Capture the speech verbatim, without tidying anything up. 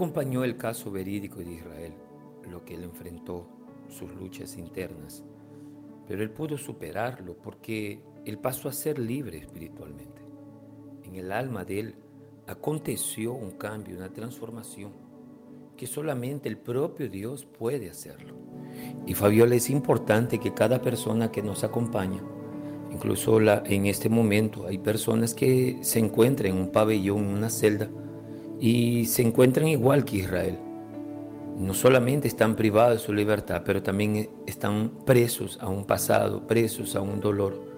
acompañó el caso verídico de Israel, lo que él enfrentó, sus luchas internas, pero él pudo superarlo porque él pasó a ser libre espiritualmente. En el alma de él aconteció un cambio, una transformación, que solamente el propio Dios puede hacerlo. Y Fabiola, es importante que cada persona que nos acompaña, incluso la, en este momento hay personas que se encuentran en un pabellón, en una celda, y se encuentran igual que Israel. No solamente están privados de su libertad, pero también están presos a un pasado, presos a un dolor,